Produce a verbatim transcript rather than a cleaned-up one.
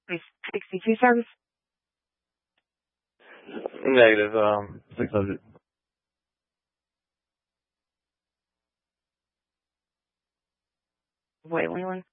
Please, sixty-two service. Negative, um, six hundred. Wait, Leland.